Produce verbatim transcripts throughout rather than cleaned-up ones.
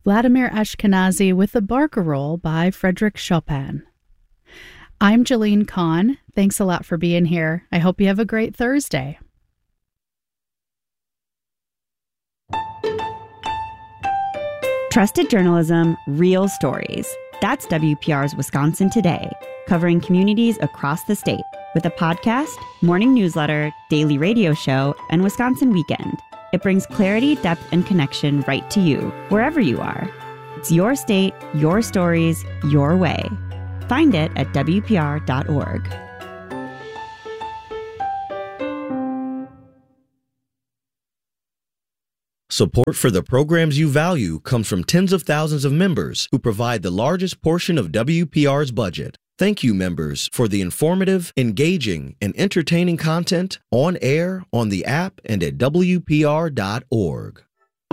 Vladimir Ashkenazy with the Barcarolle by Frédéric Chopin. I'm Jalene Kahn. Thanks a lot for being here. I hope you have a great Thursday. Trusted journalism, real stories. That's W P R's Wisconsin Today, covering communities across the state with a podcast, morning newsletter, daily radio show, and Wisconsin Weekend. It brings clarity, depth, and connection right to you, wherever you are. It's your state, your stories, your way. Find it at W P R dot org. Support for the programs you value comes from tens of thousands of members who provide the largest portion of W P R's budget. Thank you, members, for the informative, engaging, and entertaining content on air, on the app, and at W P R dot org.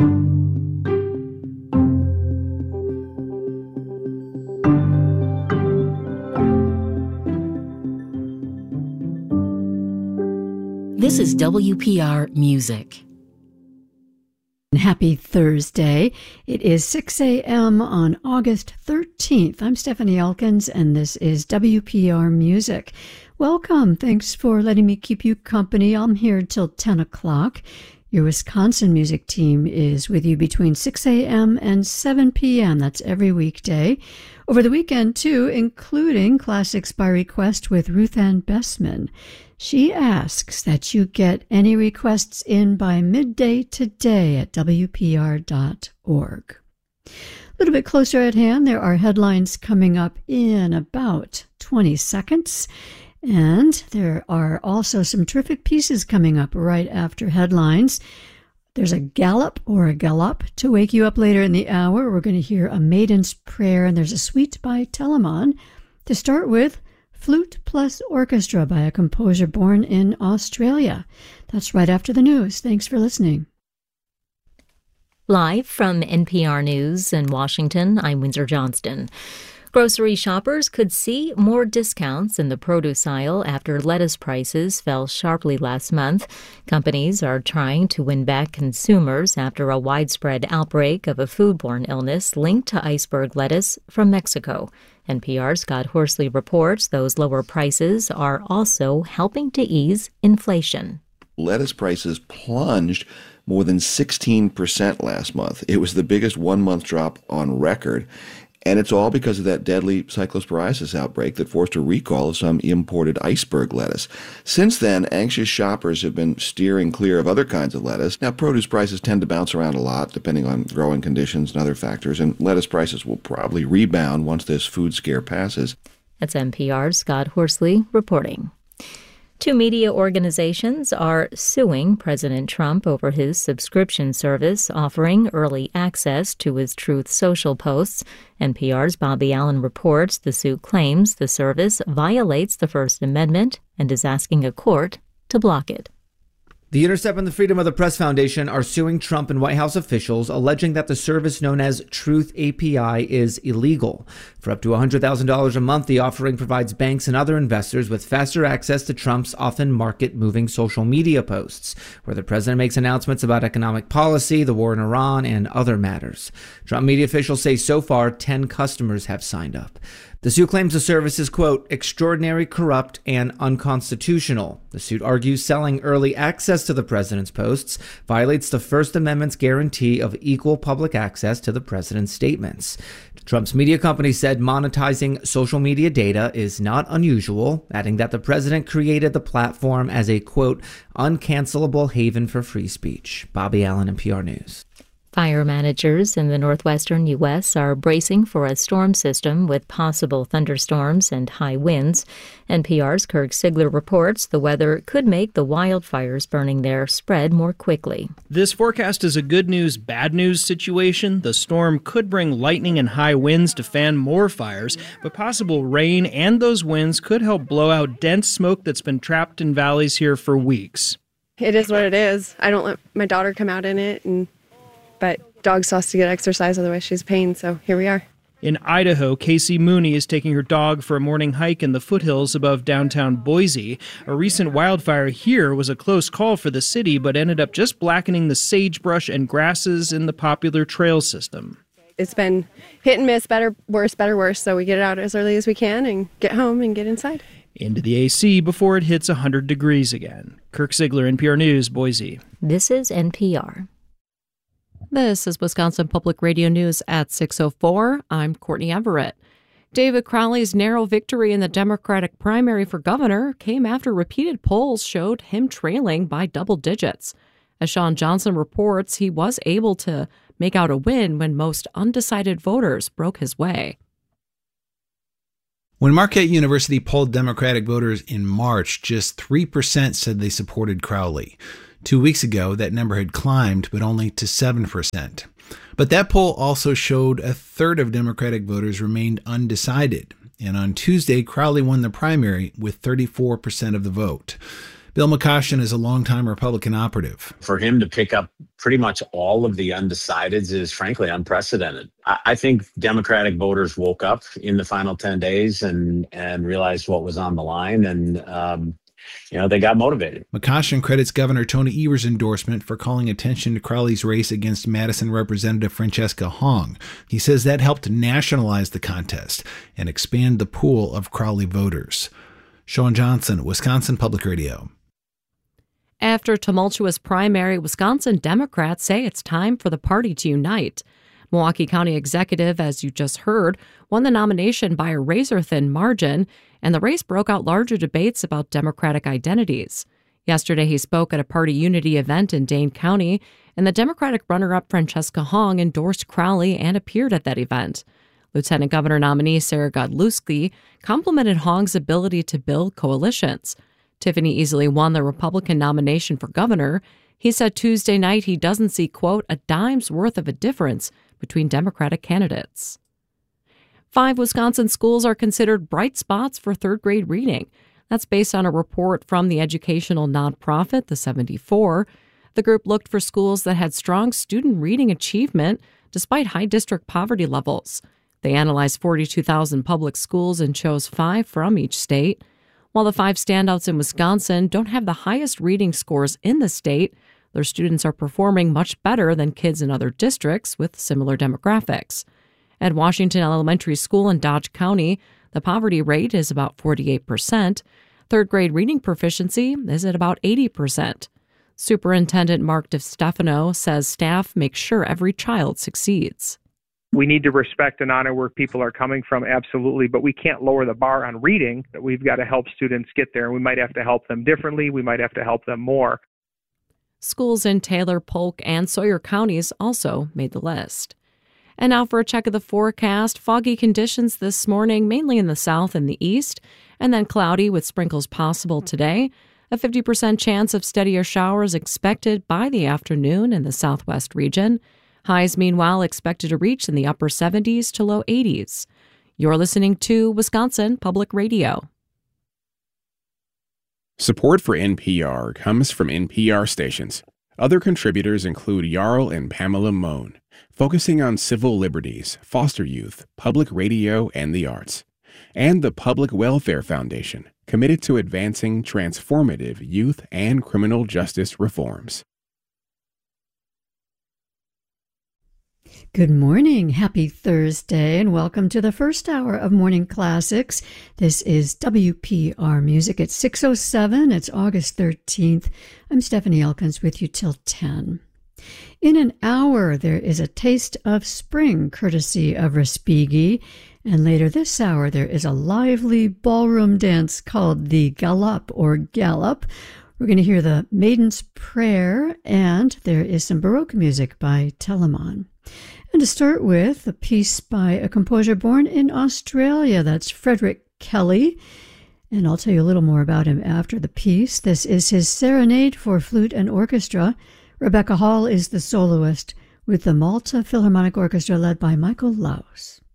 This is W P R Music. Happy Thursday. It is six a.m. on August thirteenth. I'm Stephanie Elkins, and this is W P R Music. Welcome. Thanks for letting me keep you company. I'm here till ten o'clock. Your Wisconsin music team is with you between six a.m. and seven p.m. That's every weekday. Over the weekend, too, including Classics by Request with Ruth Ann Bessman. She asks that you get any requests in by midday today at W P R dot org. A little bit closer at hand, there are headlines coming up in about twenty seconds. And there are also some terrific pieces coming up right after headlines. There's a gallop or a gallop to wake you up later in the hour. We're going to hear A Maiden's Prayer, and there's a suite by Telemann. To start with, Flute Plus Orchestra by a composer born in Australia. That's right after the news. Thanks for listening. Live from N P R News in Washington, I'm Windsor Johnston. Grocery shoppers could see more discounts in the produce aisle after lettuce prices fell sharply last month. Companies are trying to win back consumers after a widespread outbreak of a foodborne illness linked to iceberg lettuce from Mexico. N P R's Scott Horsley reports those lower prices are also helping to ease inflation. Lettuce prices plunged more than sixteen percent last month. It was the biggest one-month drop on record. And it's all because of that deadly cyclosporiasis outbreak that forced a recall of some imported iceberg lettuce. Since then, anxious shoppers have been steering clear of other kinds of lettuce. Now, produce prices tend to bounce around a lot, depending on growing conditions and other factors, and lettuce prices will probably rebound once this food scare passes. That's N P R's Scott Horsley reporting. Two media organizations are suing President Trump over his subscription service offering early access to his Truth Social posts. N P R's Bobby Allen reports the suit claims the service violates the First Amendment and is asking a court to block it. The Intercept and the Freedom of the Press Foundation are suing Trump and White House officials, alleging that the service known as Truth A P I is illegal. For up to one hundred thousand dollars a month, the offering provides banks and other investors with faster access to Trump's often market-moving social media posts, where the president makes announcements about economic policy, the war in Iran, and other matters. Trump media officials say so far ten customers have signed up. The suit claims the service is, quote, extraordinary, corrupt, and unconstitutional. The suit argues selling early access to the president's posts violates the First Amendment's guarantee of equal public access to the president's statements. Trump's media company said monetizing social media data is not unusual, adding that the president created the platform as a, quote, uncancelable haven for free speech. Bobby Allen, N P R News. Fire managers in the northwestern U S are bracing for a storm system with possible thunderstorms and high winds. N P R's Kirk Sigler reports the weather could make the wildfires burning there spread more quickly. This forecast is a good news, bad news situation. The storm could bring lightning and high winds to fan more fires, but possible rain and those winds could help blow out dense smoke that's been trapped in valleys here for weeks. It is what it is. I don't let my daughter come out in it, and but dog still has to get exercise, otherwise she's pain, so here we are. In Idaho, Casey Mooney is taking her dog for a morning hike in the foothills above downtown Boise. A recent wildfire here was a close call for the city, but ended up just blackening the sagebrush and grasses in the popular trail system. it's been hit and miss, better, worse, better, worse. So we get it out as early as we can and get home and get inside. Into the A C before it hits one hundred degrees again. Kirk Ziegler, N P R News, Boise. This is N P R. This is Wisconsin Public Radio News at six oh four. I'm Courtney Everett. David Crowley's narrow victory in the Democratic primary for governor came after repeated polls showed him trailing by double digits. As Sean Johnson reports, he was able to make out a win when most undecided voters broke his way. When Marquette University polled Democratic voters in March, just three percent said they supported Crowley. Two weeks ago, that number had climbed, but only to seven percent. But that poll also showed a third of Democratic voters remained undecided. And on Tuesday, Crowley won the primary with thirty-four percent of the vote. Bill McCoshen is a longtime Republican operative. For him to pick up pretty much all of the undecideds is frankly unprecedented. I, I think Democratic voters woke up in the final ten days and, and realized what was on the line, and um, you know, they got motivated. McCoshen credits Governor Tony Evers' endorsement for calling attention to Crowley's race against Madison Representative Francesca Hong. He says that helped nationalize the contest and expand the pool of Crowley voters. Sean Johnson, Wisconsin Public Radio. After a tumultuous primary, Wisconsin Democrats say it's time for the party to unite. Milwaukee County Executive, as you just heard, won the nomination by a razor-thin margin, and the race broke out larger debates about Democratic identities. Yesterday, he spoke at a party unity event in Dane County, and the Democratic runner-up Francesca Hong endorsed Crowley and appeared at that event. Lieutenant Governor nominee Sarah Godlewski complimented Hong's ability to build coalitions. Tiffany easily won the Republican nomination for governor. He said Tuesday night he doesn't see, quote, a dime's worth of a difference between Democratic candidates. Five Wisconsin schools are considered bright spots for third-grade reading. That's based on a report from the educational nonprofit, the seventy-four. The group looked for schools that had strong student reading achievement despite high district poverty levels. They analyzed forty-two thousand public schools and chose five from each state. While the five standouts in Wisconsin don't have the highest reading scores in the state, their students are performing much better than kids in other districts with similar demographics. At Washington Elementary School in Dodge County, the poverty rate is about forty-eight percent. Third-grade reading proficiency is at about eighty percent. Superintendent Mark DeStefano says staff make sure every child succeeds. We need to respect and honor where people are coming from, absolutely, but we can't lower the bar on reading. We've got to help students get there, and we might have to help them differently. We might have to help them more. Schools in Taylor, Polk, and Sawyer counties also made the list. And now for a check of the forecast. Foggy conditions this morning, mainly in the south and the east, and then cloudy with sprinkles possible today. A fifty percent chance of steadier showers expected by the afternoon in the southwest region. Highs, meanwhile, expected to reach in the upper seventies to low eighties. You're listening to Wisconsin Public Radio. Support for N P R comes from N P R stations. Other contributors include Jarl and Pamela Mohn, focusing on civil liberties, foster youth, public radio, and the arts. And the Public Welfare Foundation, committed to advancing transformative youth and criminal justice reforms. Good morning. Happy Thursday, and welcome to the first hour of Morning Classics. This is W P R Music at six oh seven. It's August thirteenth. I'm Stephanie Elkins with you till ten. In an hour, there is a taste of spring, courtesy of Respighi. And later this hour, there is a lively ballroom dance called the Galop or Gallop. We're going to hear the Maiden's Prayer, and there is some Baroque music by Telemann. And to start with, a piece by a composer born in Australia. That's Frederick Kelly. And I'll tell you a little more about him after the piece. This is his Serenade for Flute and Orchestra. Rebecca Hall is the soloist with the Malta Philharmonic Orchestra led by Michael Laus.